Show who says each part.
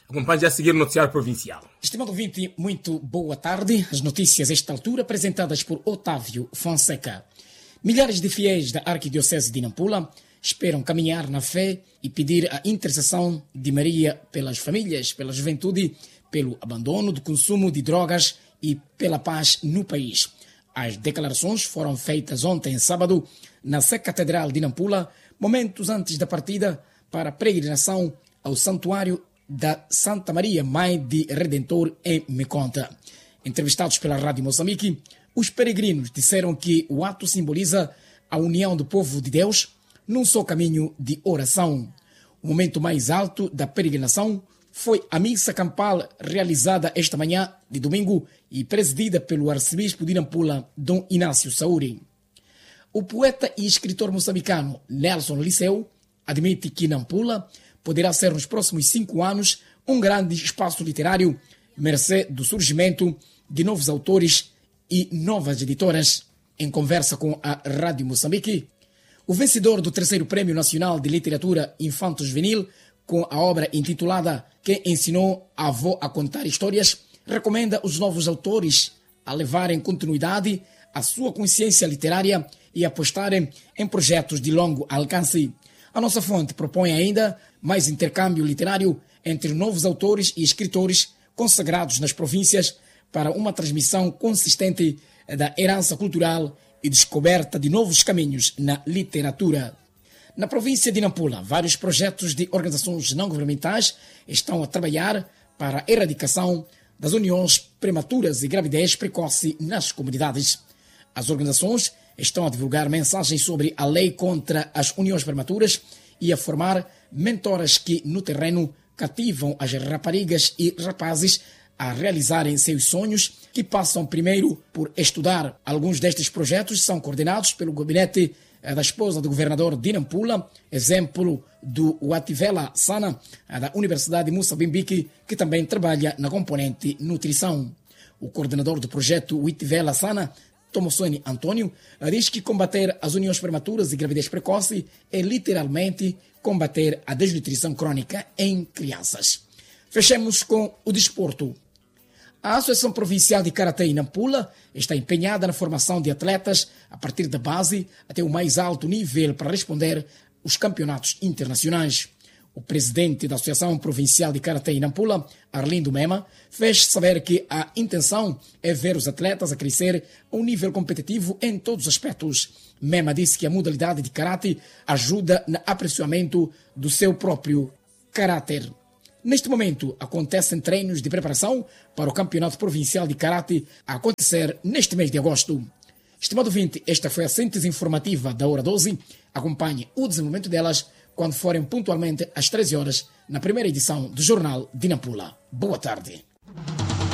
Speaker 1: Acompanhe já a seguir o noticiário provincial.
Speaker 2: Estimado ouvinte, muito boa tarde. As notícias a esta altura apresentadas por Otávio Fonseca. Milhares de fiéis da Arquidiocese de Nampula esperam caminhar na fé e pedir a intercessão de Maria pelas famílias, pela juventude, pelo abandono do consumo de drogas e pela paz no país. As declarações foram feitas ontem, sábado, na Sé Catedral de Nampula, momentos antes da partida para a peregrinação ao Santuário da Santa Maria, Mãe de Redentor, em Meconta. Entrevistados pela Rádio Moçambique, os peregrinos disseram que o ato simboliza a união do povo de Deus num só caminho de oração. O momento mais alto da peregrinação foi a missa campal realizada esta manhã de domingo e presidida pelo arcebispo de Nampula, Dom Inácio Sauri. O poeta e escritor moçambicano Nelson Liceu admite que Nampula poderá ser nos próximos 5 anos um grande espaço literário, mercê do surgimento de novos autores e novas editoras. Em conversa com a Rádio Moçambique, o vencedor do 3º Prémio Nacional de Literatura Infanto-Juvenil, com a obra intitulada Quem Ensinou a Avó a Contar Histórias, recomenda os novos autores a levarem continuidade à sua consciência literária e apostarem em projetos de longo alcance. A nossa fonte propõe ainda mais intercâmbio literário entre novos autores e escritores consagrados nas províncias para uma transmissão consistente da herança cultural e descoberta de novos caminhos na literatura. Na província de Nampula, vários projetos de organizações não-governamentais estão a trabalhar para a erradicação das uniões prematuras e gravidez precoce nas comunidades. As organizações estão a divulgar mensagens sobre a lei contra as uniões prematuras e a formar mentoras que, no terreno, cativam as raparigas e rapazes a realizarem seus sonhos, que passam primeiro por estudar. Alguns destes projetos são coordenados pelo gabinete da esposa do governador de Nampula, exemplo do Wativela Sana, da Universidade Musa Bimbiki, que também trabalha na componente nutrição. O coordenador do projeto Wativela Sana, Tomosoni Antônio, diz que combater as uniões prematuras e gravidez precoce é literalmente combater a desnutrição crônica em crianças. Fechemos com o desporto. A Associação Provincial de Karatê em Nampula está empenhada na formação de atletas a partir da base até o mais alto nível para responder aos campeonatos internacionais. O presidente da Associação Provincial de Karatê em Nampula, Arlindo Mema, fez saber que a intenção é ver os atletas a crescer a um nível competitivo em todos os aspectos. Mema disse que a modalidade de karatê ajuda no aperfeiçoamento do seu próprio caráter. Neste momento, acontecem treinos de preparação para o Campeonato Provincial de Karatê a acontecer neste mês de agosto. Estimado ouvinte, esta foi a síntese informativa da Hora 12. Acompanhe o desenvolvimento delas quando forem pontualmente às 13 horas na primeira edição do Jornal de Nampula. Boa tarde.